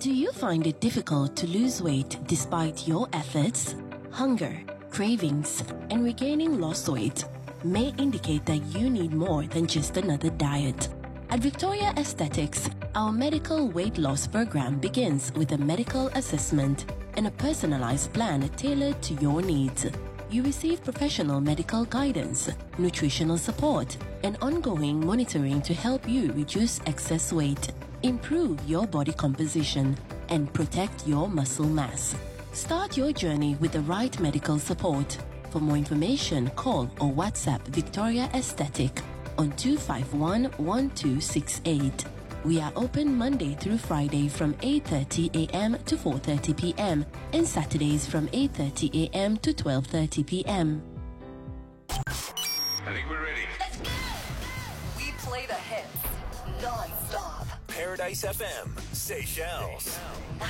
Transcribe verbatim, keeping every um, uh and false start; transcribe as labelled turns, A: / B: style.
A: Do you find it difficult to lose weight despite your efforts? Hunger, cravings, and regaining lost weight may indicate that you need more than just another diet. At Victoria Aesthetics, our medical weight loss program begins with a medical assessment and a personalized plan tailored to your needs. You receive professional medical guidance, nutritional support, and ongoing monitoring to help you reduce excess weight, improve your body composition, and protect your muscle mass. Start your journey with the right medical support. For more information, call or WhatsApp Victoria Aesthetic on two five one, one two six eight. We are open Monday through Friday from eight thirty a.m. to four thirty p.m. and Saturdays from eight thirty a.m. to twelve thirty p.m.
B: I think we're ready.
C: Let's go! We play the hits non-stop.
D: Paradise F M, Seychelles.